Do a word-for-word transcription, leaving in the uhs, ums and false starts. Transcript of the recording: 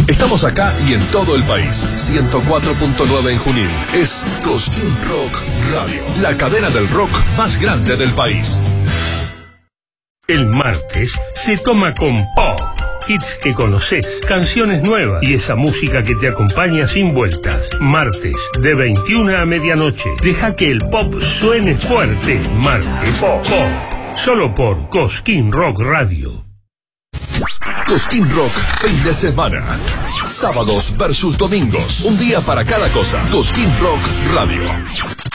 Estamos acá y en todo el país. ciento cuatro punto nueve en Junín. Es Cosquín Rock Radio, la cadena del rock más grande del país. El martes se toma con pop. Hits que conoces, canciones nuevas y esa música que te acompaña sin vueltas. Martes, de veintiuna a medianoche. Deja que el pop suene fuerte. Martes, pop. Solo por Cosquín Rock Radio. Cosquín Rock, fin de semana. Sábados versus domingos. Un día para cada cosa. Cosquín Rock Radio.